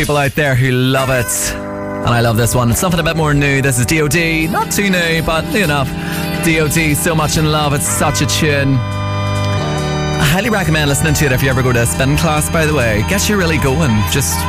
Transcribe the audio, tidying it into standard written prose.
People out there who love it. And I love this one. It's something a bit more new. This is D.O.D. Not too new, but new enough. D.O.D. So Much in Love. It's such a tune. I highly recommend listening to it if you ever go to a spin class, by the way. Gets you really going. Just